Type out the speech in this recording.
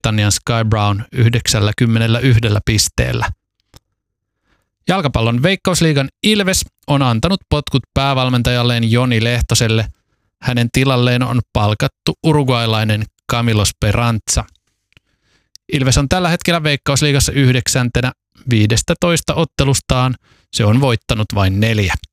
Britannian Sky Brown 91 pisteellä. Jalkapallon Veikkausliigan Ilves on antanut potkut päävalmentajalleen Joni Lehtoselle. Hänen tilalleen on palkattu uruguailainen Camilo Speranza. Ilves on tällä hetkellä Veikkausliigassa 9. 15 ottelustaan. Se on voittanut vain 4.